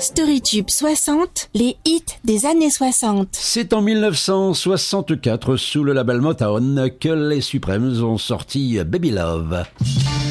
StoryTube 60, les hits des années 60. C'est en 1964, sous le label Motown, que les Supremes ont sorti Baby Love.